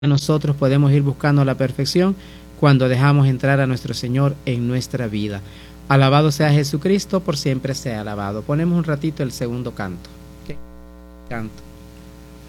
nosotros podemos ir buscando la perfección cuando dejamos entrar a nuestro Señor en nuestra vida. Alabado sea Jesucristo, por siempre sea alabado. Ponemos un ratito el segundo canto. ¿Okay? Canto.